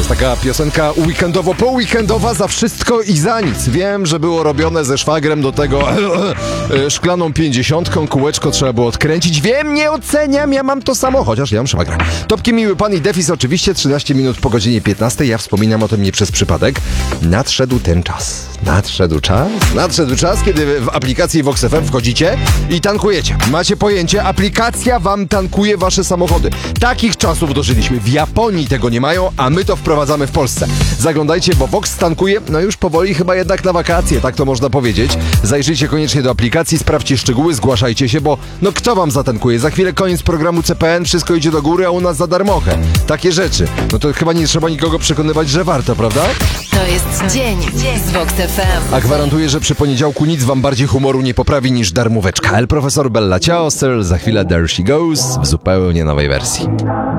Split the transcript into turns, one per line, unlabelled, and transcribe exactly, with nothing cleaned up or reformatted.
jest taka piosenka weekendowo-poweekendowa, za wszystko i za nic. Wiem, że było robione ze szwagrem do tego szklaną pięćdziesiątką, kółeczko trzeba było odkręcić. Wiem, nie oceniam, ja mam to samo, chociaż ja mam szwagra. Topki, miły pan i Defis oczywiście, trzynaście minut po godzinie piętnastej. Ja wspominam o tym nie przez przypadek. Nadszedł ten czas. Nadszedł czas? Nadszedł czas, kiedy w aplikacji Vox F M wchodzicie i tankujecie. Macie pojęcie, aplikacja wam tankuje wasze samochody. Takich czasów dożyliśmy. W Japonii tego nie mają, a my to wprowadzamy w Polsce. Zaglądajcie, bo Vox tankuje, no już powoli chyba jednak na wakacje, tak to można powiedzieć. Zajrzyjcie koniecznie do aplikacji, sprawdźcie szczegóły, zgłaszajcie się, bo no kto wam zatankuje? Za chwilę koniec programu C P N, wszystko idzie do góry, a u nas za darmochę. Takie rzeczy. No to chyba nie trzeba nikogo przekonywać, że warto, prawda?
To jest dzień z Vox F M.
A gwarantuję, że przy poniedziałku nic wam bardziej humoru nie poprawi niż darmóweczka. El Profesor Bella Ciao, Sir, za chwilę There She Goes w zupełnie nowej wersji.